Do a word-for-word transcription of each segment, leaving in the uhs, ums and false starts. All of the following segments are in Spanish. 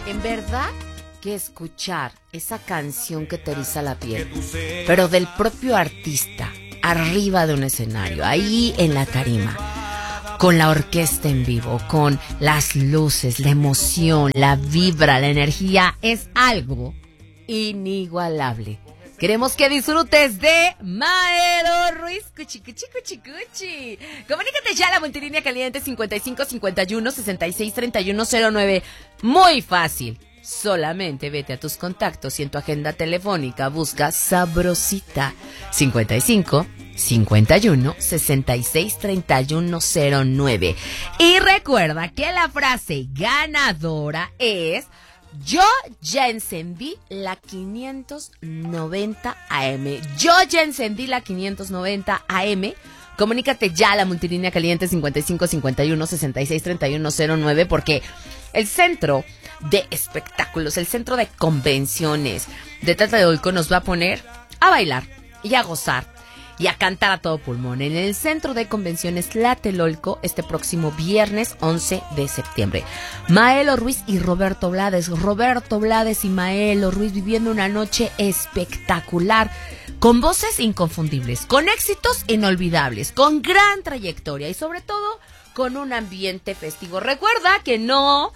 En verdad que escuchar esa canción que te eriza la piel, pero del propio artista, arriba de un escenario, ahí en la tarima, con la orquesta en vivo, con las luces, la emoción, la vibra, la energía, es algo inigualable. Queremos que disfrutes de Maelo Ruiz. Cuchi, cuchi, cuchi, cuchi. Comunícate ya a la multilínea caliente cincuenta y cinco cincuenta y uno sesenta y seis treinta y uno cero nueve. Muy fácil. Solamente vete a tus contactos y en tu agenda telefónica busca Sabrosita cincuenta y cinco cincuenta y uno sesenta y seis treinta y uno cero nueve. Y recuerda que la frase ganadora es: yo ya encendí la quinientos noventa A M. Yo ya encendí la quinientos noventa A M. Comunícate ya a la multilínea caliente cincuenta y cinco cincuenta y uno sesenta y seis treinta y uno cero nueve, porque el centro de espectáculos, el centro de convenciones de Tlatelolco nos va a poner a bailar y a gozar y a cantar a todo pulmón en el Centro de Convenciones Tlatelolco este próximo viernes once de septiembre. Maelo Ruiz y Roberto Blades. Roberto Blades y Maelo Ruiz viviendo una noche espectacular, con voces inconfundibles, con éxitos inolvidables, con gran trayectoria y sobre todo con un ambiente festivo. Recuerda que no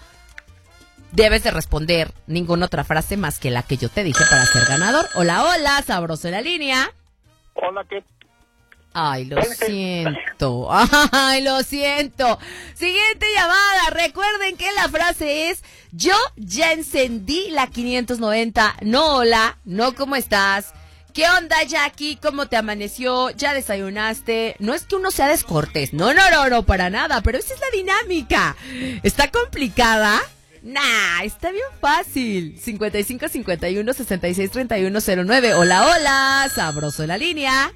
debes de responder ninguna otra frase más que la que yo te dije para ser ganador. Hola, hola, sabroso en la línea. Hola, ¿qué? Ay, lo siento. Ay, lo siento. Siguiente llamada. Recuerden que la frase es: yo ya encendí la quinientos noventa. No, hola, no, ¿cómo estás? ¿Qué onda, Jackie? ¿Cómo te amaneció? ¿Ya desayunaste? No es que uno sea descortés. No, no, no, no, para nada. Pero esa es la dinámica. ¿Está complicada? Nah, está bien fácil. cincuenta y cinco cincuenta y uno sesenta y seis treinta y uno cero nueve. Hola, hola, sabroso en la línea.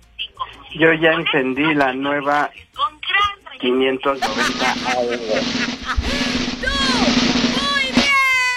Yo ya encendí la nueva quinientos noventa A M. ¡Tú! ¡Muy bien!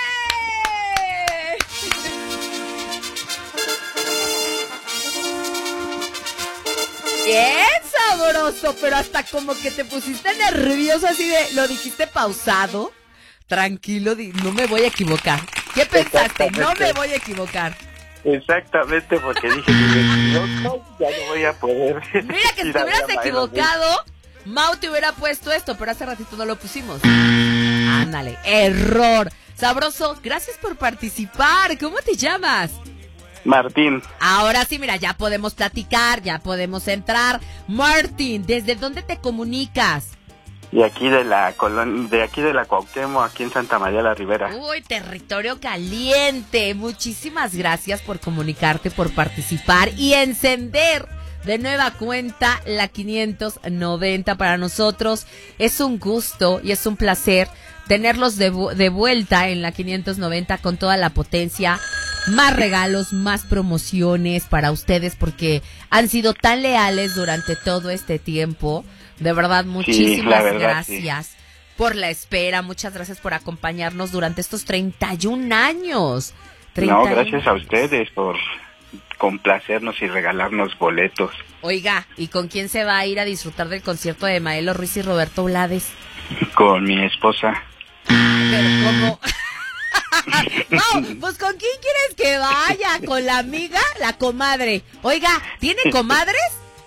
Bien sabroso, pero hasta como que te pusiste nervioso, así de, lo dijiste pausado. Tranquilo, no me voy a equivocar. ¿Qué pensaste? No me voy a equivocar. Exactamente, porque dije, no, ya no voy a poder. Mira que si te hubieras equivocado, Mau te hubiera puesto esto, pero hace ratito no lo pusimos. Ándale, error. Sabroso, gracias por participar. ¿Cómo te llamas? Martín. Ahora sí, mira, ya podemos platicar, ya podemos entrar. Martín, ¿desde dónde te comunicas? De aquí de la colonia, de aquí de la Cuauhtémoc, aquí en Santa María la Ribera. Uy, territorio caliente. Muchísimas gracias por comunicarte, por participar y encender de nueva cuenta la quinientos noventa. Para nosotros es un gusto y es un placer tenerlos de, de vuelta en la quinientos noventa con toda la potencia. Más regalos, más promociones para ustedes, porque han sido tan leales durante todo este tiempo. De verdad, muchísimas sí, verdad, gracias sí. por la espera. Muchas gracias por acompañarnos durante estos treinta y un años. treinta No, gracias a ustedes por complacernos y regalarnos boletos. Oiga, ¿y con quién se va a ir a disfrutar del concierto de Maelo Ruiz y Roberto Blades? Con mi esposa. Pero ¿cómo? No, pues ¿con quién quieres que vaya? ¿Con la amiga? La comadre. Oiga, ¿tiene comadres?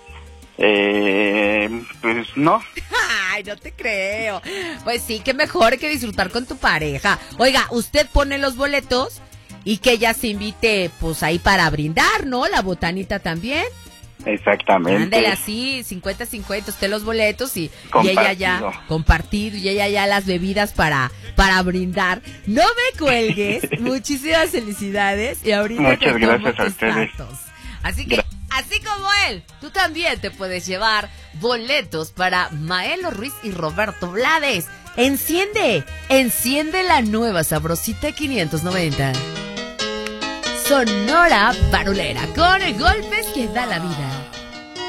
Eh, pues no. Ay, no te creo. Pues sí, que mejor que disfrutar con tu pareja. Oiga, usted pone los boletos y que ella se invite, pues ahí para brindar, ¿no? La botanita también. Exactamente. Ándale así, cincuenta cincuenta, usted los boletos y, y ella ya compartido y ella ya las bebidas para, para brindar. No me cuelgues. Muchísimas felicidades y ahorita muchas te gracias tomo a ustedes. datos. Así que, así como él, tú también te puedes llevar boletos para Maelo Ruiz y Roberto Blades. Enciende, enciende la nueva Sabrosita quinientos noventa. Sonora Barulera, con golpes que da la vida.